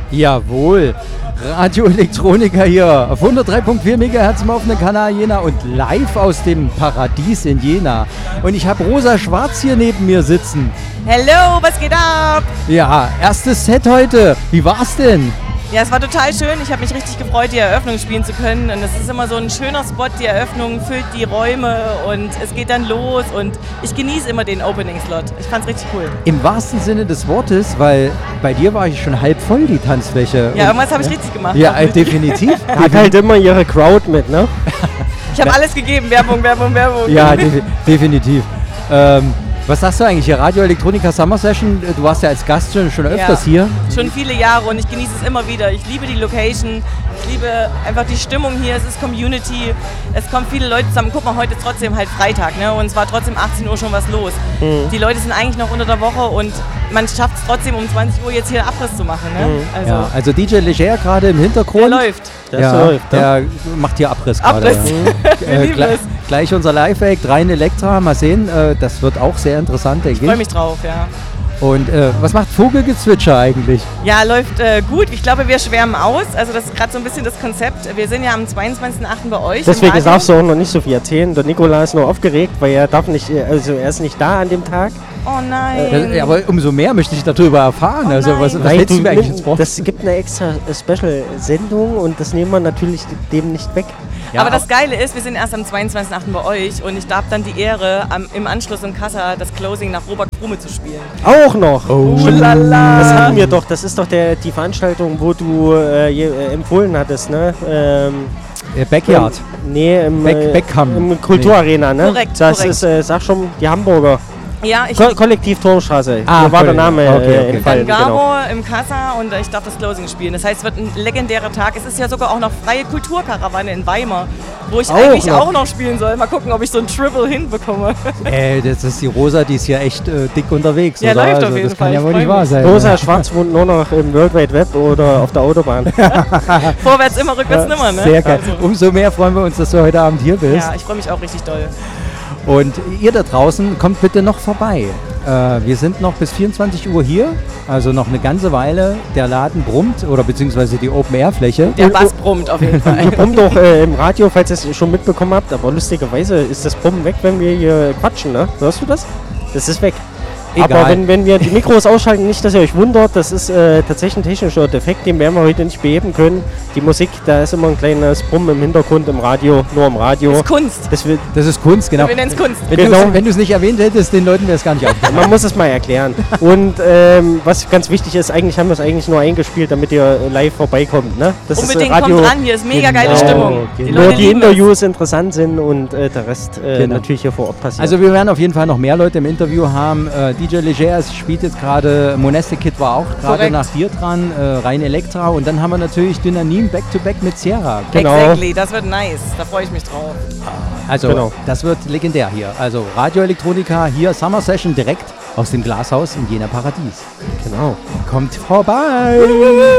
Jawohl, Radio Elektronika hier auf 103.4 MHz im offenen Kanal Jena und live aus dem Paradies in Jena. Und ich habe Rosa Schwarz hier neben mir sitzen. Hello, was geht ab? Ja, erstes Set heute. Wie war's denn? Ja, es war total schön. Ich habe mich richtig gefreut, die Eröffnung spielen zu können. Und es ist immer so ein schöner Spot. Die Eröffnung füllt die Räume und es geht dann los. Und ich genieße immer den Opening-Slot. Ich fand's richtig cool. Im wahrsten Sinne des Wortes, weil bei dir war ich schon halb voll, die Tanzfläche. Ja, irgendwas habe ich richtig gemacht. Ja, definitiv. Hat halt immer ihre Crowd mit, ne? Ich habe alles gegeben. Werbung. Ja, definitiv. Was sagst du eigentlich hier? Radio Elektronika Summer Session, du warst ja als Gast schon öfters hier. Schon viele Jahre und ich genieße es immer wieder. Ich liebe die Location, ich liebe einfach die Stimmung hier, es ist Community, es kommen viele Leute zusammen. Guck mal, heute ist trotzdem halt Freitag, ne? Und es war trotzdem 18 Uhr schon was los. Die Leute sind eigentlich noch unter der Woche und man schafft es trotzdem um 20 Uhr jetzt hier Abriss zu machen, ne? Also DJ Leger gerade im Hintergrund. Der läuft. Der macht hier Abriss gerade. Abriss. Wir lieben es. Gleich unser Live-Act, rein Elektra, mal sehen, das wird auch sehr interessant, denke ich. Ich freue mich drauf, ja. Und was macht Vogelgezwitscher eigentlich? Ja, läuft gut. Ich glaube, wir schwärmen aus. Also das ist gerade so ein bisschen das Konzept. Wir sind ja am 22.08. bei euch. Deswegen darfst du auch noch nicht so viel erzählen. Der Nikola ist nur aufgeregt, weil er darf nicht, also er ist nicht da an dem Tag. Oh nein. Aber umso mehr möchte ich darüber erfahren. Oh also was hältst du mir eigentlich ins Wort? Das gibt eine extra Special-Sendung und das nehmen wir natürlich dem nicht weg. Ja, aber das Geile ist, wir sind erst am 22.08. bei euch und ich darf dann die Ehre, im Anschluss in Kassa das Closing nach Robert Krume zu spielen. Auch noch? Oh lala. Das hatten wir doch, das ist doch die Veranstaltung, wo du empfohlen hattest, ne? Backyard. Im Kulturarena, ne? Korrekt. Ist, sag schon, die Hamburger. Ja, ich Kollektiv Turmstraße. Hier war der Name entfallen. Garo im Kassa und ich darf das Closing spielen. Das heißt, es wird ein legendärer Tag. Es ist ja sogar auch noch freie Kulturkarawane in Weimar, wo ich eigentlich auch noch spielen soll. Mal gucken, ob ich so ein Triple hinbekomme. Das ist die Rosa, die ist hier echt dick unterwegs. Ja, oder? läuft auf jeden das Fall. kann ja wohl nicht wahr sein. Rosa Schwarz wohnt nur noch im World Wide Web oder auf der Autobahn. Vorwärts immer, rückwärts nimmer, ne? Sehr geil. Also. Umso mehr freuen wir uns, dass du heute Abend hier bist. Ja, ich freue mich auch richtig doll. Und ihr da draußen, kommt bitte noch vorbei. Wir sind noch bis 24 Uhr hier, also noch eine ganze Weile. Der Laden brummt, oder beziehungsweise die Open-Air-Fläche. Der Bass brummt auf jeden Fall. Ihr brummt auch im Radio, falls ihr es schon mitbekommen habt, aber lustigerweise ist das Brummen weg, wenn wir hier quatschen, ne? Hörst du das? Das ist weg. Egal. Aber wenn wir die Mikros ausschalten, nicht, dass ihr euch wundert, das ist tatsächlich ein technischer Defekt, den werden wir heute nicht beheben können. Die Musik, da ist immer ein kleines Brummen im Hintergrund im Radio, nur im Radio. Das ist Kunst. Das ist Kunst, genau. Wir nennen es Kunst. Wenn du es nicht erwähnt hättest, den Leuten wäre es gar nicht aufgefallen. Man muss es mal erklären. Und was ganz wichtig ist, eigentlich haben wir es eigentlich nur eingespielt, damit ihr live vorbeikommt. Ne? Das Unbedingt ist, Radio, kommt ran, hier ist mega geile Stimmung. Okay. Nur die Interviews interessant sind und der Rest natürlich hier vor Ort passiert. Also wir werden auf jeden Fall noch mehr Leute im Interview haben. DJ Leger spielt jetzt gerade, Monastic Kid war auch gerade nach dir dran, rein Elektra und dann haben wir natürlich Dynanim Back-to-Back mit Sierra. Genau. Exactly, das wird nice, da freue ich mich drauf. Also das wird legendär hier. Also Radio Elektronika hier, Summer Session direkt aus dem Glashaus in Jena Paradies. Genau. Kommt vorbei!